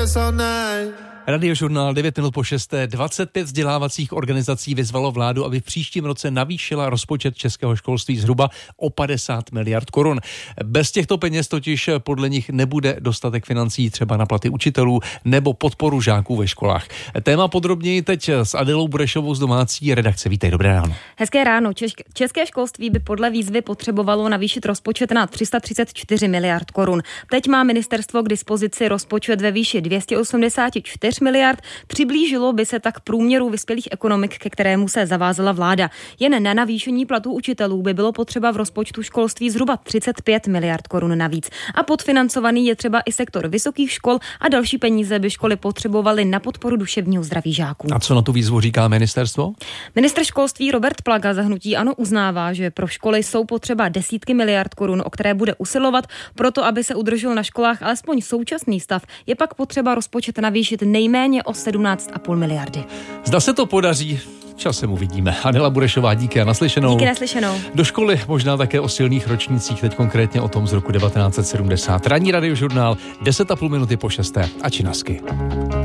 this all night. Radiožurnál 9 minut po 6. 25 vzdělávacích organizací vyzvalo vládu, aby v příštím roce navýšila rozpočet českého školství zhruba o 50 miliard korun. Bez těchto peněz totiž podle nich nebude dostatek financí třeba na platy učitelů nebo podporu žáků ve školách. Téma podrobněji teď s Adélou Burešovou z domácí redakce. Vítej, dobré ráno. Hezké ráno. České školství by podle výzvy potřebovalo navýšit rozpočet na 334 miliard korun. Teď má ministerstvo k dispozici rozpočet ve výši 284 miliard, přiblížilo by se tak průměru vyspělých ekonomik, ke kterému se zavázala vláda. Jen na navýšení platů učitelů by bylo potřeba v rozpočtu školství zhruba 35 miliard korun navíc. A podfinancovaný je třeba i sektor vysokých škol a další peníze by školy potřebovaly na podporu duševního zdraví žáků. A co na tu výzvu říká ministerstvo? Ministr školství Robert Plaga za hnutí ANO uznává, že pro školy jsou potřeba desítky miliard korun, o které bude usilovat, proto aby se udržel na školách alespoň současný stav. Je pak potřeba rozpočet navýšit nejméně o 17,5 miliardy. Zda se to podaří, časem uvidíme. Adéla Burešová, díky a naslyšenou. Díky, naslyšenou. Do školy možná také o silných ročnících, teď konkrétně o tom z roku 1970. Ranní radiožurnál 10,5 minuty po 6. A činasky.